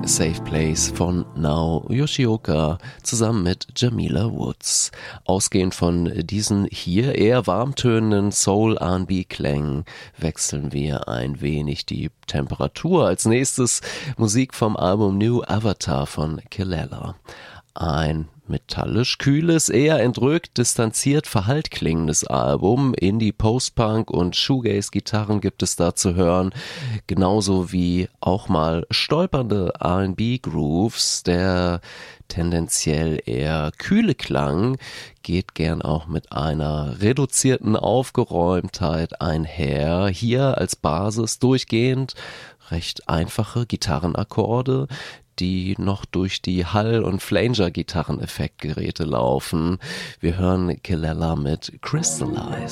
Safe Place von Nao Yoshioka zusammen mit Jamila Woods. Ausgehend von diesen hier eher warmtönenden Soul-R&B-Klängen wechseln wir ein wenig die Temperatur. Als nächstes Musik vom Album New Avatar von Kelela. Ein metallisch kühles, eher entrückt, distanziert, verhallt klingendes Album. Indie, Post-Punk und Shoegaze-Gitarren gibt es da zu hören, genauso wie auch mal stolpernde R&B-Grooves. Der tendenziell eher kühle Klang geht gern auch mit einer reduzierten Aufgeräumtheit einher. Hier als Basis durchgehend recht einfache Gitarrenakkorde, die noch durch die Hall- und Flanger-Gitarreneffektgeräte laufen. Wir hören Kelela mit Crystallize.